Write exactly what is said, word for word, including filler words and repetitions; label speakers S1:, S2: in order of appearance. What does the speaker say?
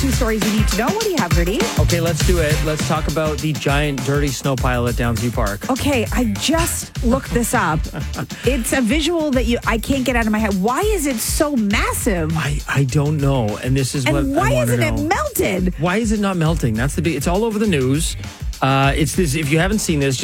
S1: the stories you need to know. What do you have, Gertie?
S2: Okay, let's do it. Let's talk about the giant, dirty snow pile at Downsview Park.
S1: Okay, I just looked this up. It's a visual that you I can't get out of my head. Why is it so massive?
S2: I, I don't know, and this is
S1: and
S2: what
S1: why
S2: I want to
S1: isn't
S2: know.
S1: it melted?
S2: Why is it not melting? That's the big. It's all over the news. Uh, it's this. If you haven't seen this.